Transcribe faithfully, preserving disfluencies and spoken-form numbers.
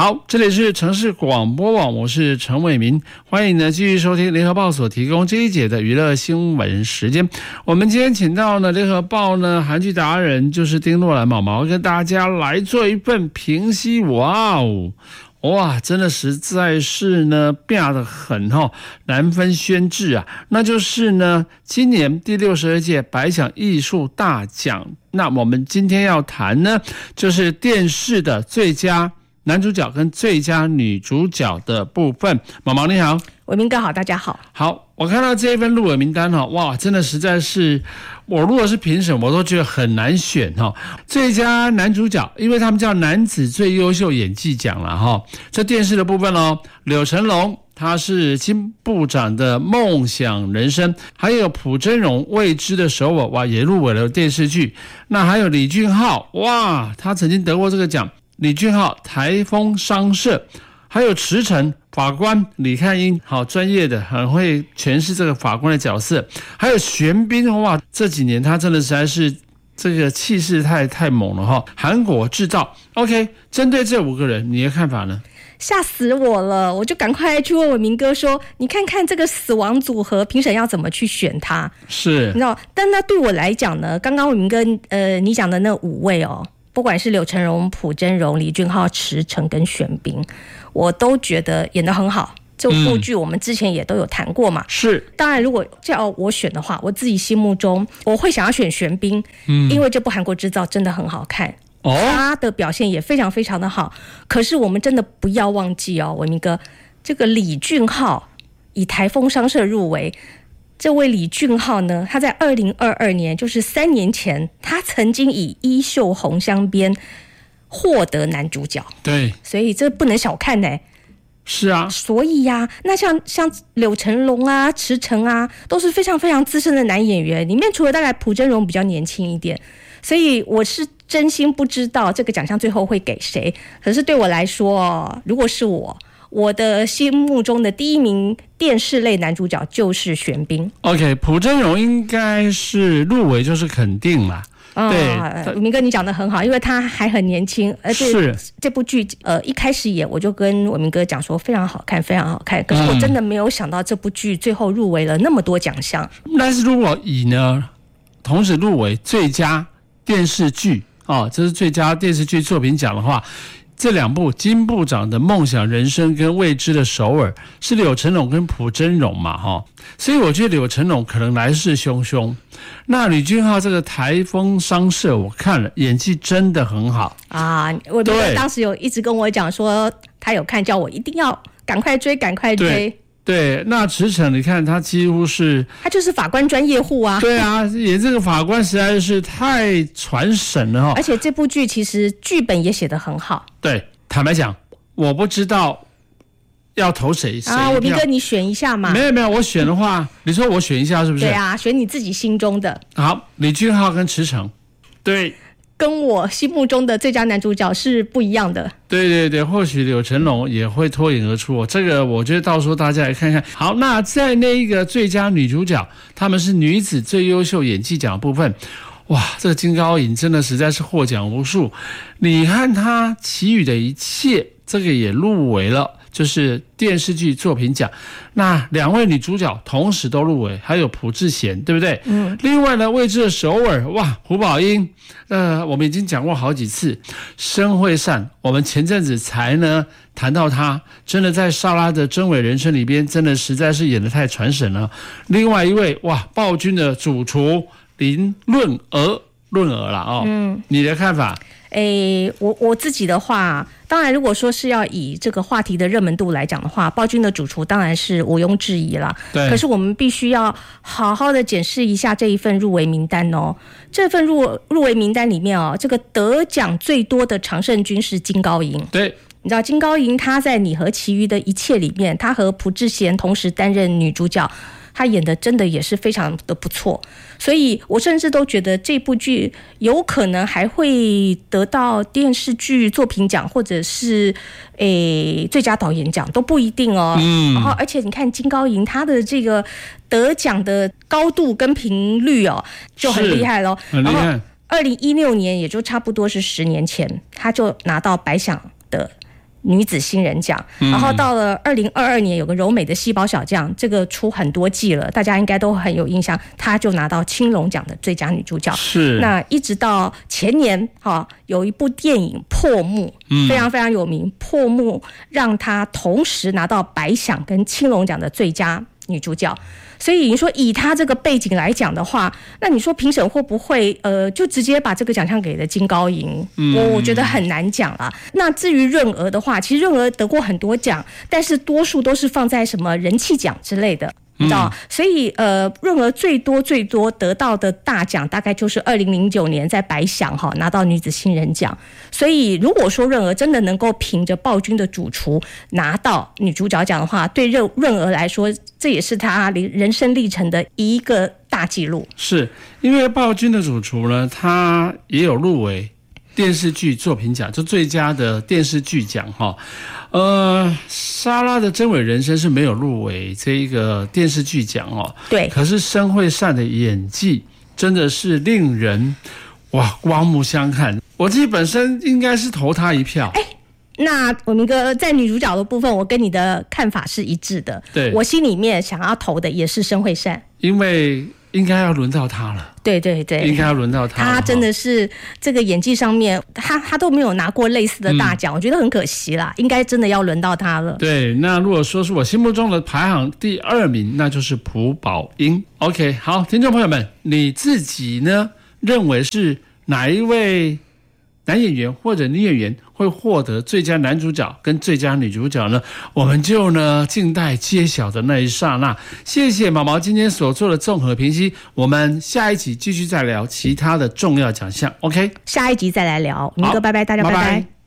好，这里是城市广播网，我是陈伟民，欢迎呢继续收听联合报所提供这一节的娱乐新闻时间。我们今天请到呢联合报呢韩剧达人就是丁若兰毛毛，跟大家来做一份评析。哇哦！哇，真的实在是呢变得很哈、哦、难分轩轾啊！那就是呢，今年第六十二届百想艺术大奖。那我们今天要谈呢，就是电视的最佳男主角跟最佳女主角的部分。毛毛你好。 伟民哥好，大家好。 好，我看到这一份入围名单哈，哇，真的实在是，我如果是评审，我都觉得很难选哈。最佳男主角，因为他们叫男子最优秀演技奖了哈。这电视的部分哦，柳成龙他是金部长的梦想人生，还有朴真荣未知的首尔，哇，也入围了电视剧。那还有李俊浩，哇，他曾经得过这个奖。李俊浩台风商社，还有池诚法官李汉英，好专业的，很会诠释这个法官的角色。还有玄彬，哇，这几年他真的实在是这个气势太太猛了哈。韩国制造 ，OK， 针对这五个人，你的看法呢？ 吓死我了！我就赶快去问伟民哥说，你看看这个死亡组合，评审要怎么去选他？ 是， 你知道？但那对我来讲呢，刚刚伟民哥呃你讲的那五位哦。不管是柳成荣、朴真荣、李俊浩、池诚跟玄彬，我都觉得演得很好。这部剧我们之前也都有谈过嘛。嗯、是，当然如果叫我选的话，我自己心目中我会想要选玄彬，嗯，因为这部韩国制造真的很好看，哦，他的表现也非常非常的好。可是我们真的不要忘记哦，伟民哥，这个李俊浩以台风商社入围。这位李俊浩呢，他在二零二二年，就是三年前，他曾经以《衣袖红镶边》获得男主角。对，所以这不能小看呢、欸。是啊，所以呀、啊，那像像柳成龙啊、池诚啊，都是非常非常资深的男演员。里面除了大概朴真荣比较年轻一点，所以我是真心不知道这个奖项最后会给谁。可是对我来说，如果是我。我的心目中的第一名电视类男主角就是玄彬。OK， 朴真荣应该是入围就是肯定啦。 哦、对，明哥你讲得很好，因为他还很年轻，而且这部剧呃一开始演我就跟伟明哥讲说非常好看，非常好看。可是我真的没有想到这部剧最后入围了那么多奖项。 但是如果以呢，同时入围最佳电视剧哦，这是最佳电视剧作品奖的话。这两部金部长的梦想人生跟未知的首尔是柳成龙跟朴真荣嘛齁，所以我觉得柳成龙可能来势汹汹。那李俊浩这个台风商社我看了，演技真的很好啊！我当时有一直跟我讲说他有看，叫我一定要赶快追赶快追。 对对，那池诚你看他几乎是他就是法官专业户啊。 对啊，演这个法官实在是太传神了齁。 而且这部剧其实剧本也写得很好。 对，坦白讲，我不知道要投谁啊。我明哥你选一下嘛。 没有没有，我选的话，你说我选一下是不是？ 对啊，选你自己心中的。 好，李俊浩跟池诚，对。 跟我心目中的最佳男主角是不一样的。 对对对，或许柳成龙也会脱颖而出、哦、这个我觉得到时候大家来看看。好，那在那一个最佳女主角，他们是女子最优秀演技奖的部分，哇，这个金高银真的实在是获奖无数。你看她其余的一切，这个也入围了，就是电视剧作品奖。那两位女主角同时都入围，还有朴智贤，对不对？嗯。另外呢，未知的首尔，哇，胡宝英，呃，我们已经讲过好几次。申惠善，我们前阵子才呢谈到她，真的在莎拉的真伪人生里边，真的实在是演得太传神了。另外一位，哇，暴君的主厨林润儿，润儿啦哦，嗯，你的看法？ 诶，我我自己的话，当然如果说是要以这个话题的热门度来讲的话，暴君的主厨当然是毋庸置疑啦。对。可是我们必须要好好的检视一下这一份入围名单哦。这份入入围名单里面哦，这个得奖最多的常胜军是金高银。对。你知道金高银她在《你和其余的一切》里面，她和朴智贤同时担任女主角。他演的真的也是非常的不错，所以我甚至都觉得这部剧有可能还会得到电视剧作品奖，或者是诶最佳导演奖都不一定哦。嗯，然后而且你看金高银他的这个得奖的高度跟频率哦就很厉害咯， 很厉害。然后二零一六年也就差不多是十年前，他就拿到百想的女子新人奖，然后到了二零二二年有个柔美的细胞小将，这个出很多季了，大家应该都很有印象，她就拿到青龙奖的最佳女主角。 是， 那一直到前年哈、哦，有一部电影《破幕》，嗯，非常非常有名，《破幕》让她同时拿到百想跟青龙奖的最佳女主角。所以你说以他这个背景来讲的话，那你说评审会不会呃就直接把这个奖项给了金高银？嗯、我我觉得很难讲啦。那至于润娥的话，其实润娥得过很多奖，但是多数都是放在什么人气奖之类的。你知道，所以呃，润娥最多最多得到的大奖大概就是二零零九年在百想哈拿到女子新人奖。所以如果说润娥真的能够凭着暴君的主厨拿到女主角奖的话，对润润娥来说，这也是她人生历程的一个大纪录。 是因为暴君的主厨呢，他也有入围电视剧作品奖，就最佳的电视剧奖哈。呃，莎拉的真伪人生是没有入围这一个电视剧奖哦。 对。 可是申惠善的演技真的是令人哇刮目相看。我自己本身应该是投他一票。 哎，那我们哥在女主角的部分，我跟你的看法是一致的。 对， 我心里面想要投的也是申惠善， 因为应该要轮到他了。 对对对， 应该要轮到他。 他真的是这个演技上面，他他都没有拿过类似的大奖，嗯、我觉得很可惜啦。应该真的要轮到他了。 对，那如果说是我心目中的排行第二名，那就是朴宝英。OK， 好，听众朋友们，你自己呢认为是哪一位男演员或者女演员会获得最佳男主角跟最佳女主角呢？我们就呢静待揭晓的那一刹那。谢谢毛毛今天所做的综合评析，我们下一集继续再聊其他的重要奖项。OK， 下一集再来聊。明哥，拜拜，大家拜拜。拜拜。